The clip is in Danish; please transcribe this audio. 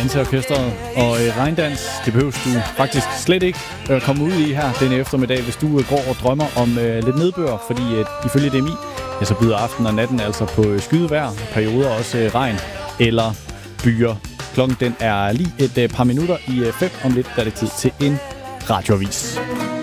Danseorkestret. Og regndans, det behøver du faktisk slet ikke komme ud i her denne eftermiddag, hvis du går og drømmer om lidt nedbør, fordi ifølge DMI, ja, så byder aften og natten altså på skydevejr, perioder også regn eller byer. Klokken den er lige et par minutter i 5. Om lidt, der er det tid til en radioavis.